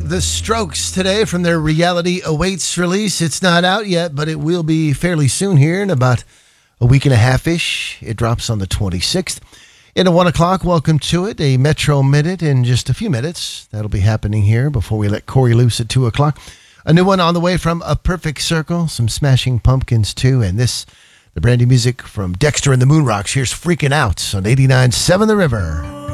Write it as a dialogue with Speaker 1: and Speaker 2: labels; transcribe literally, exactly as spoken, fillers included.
Speaker 1: The Strokes today from their Reality Awaits release. It's not out yet, but it will be fairly soon here in about a week and a half-ish. It drops on the twenty-sixth. In at one o'clock, welcome to it, a Metro Minute in just a few minutes. That'll be happening here before we let Corey loose at two o'clock. A new one on the way from A Perfect Circle, some Smashing Pumpkins too, and this, the brand new music from Dexter and the Moonrocks. Here's Freaking Out on eighty-nine point seven The River.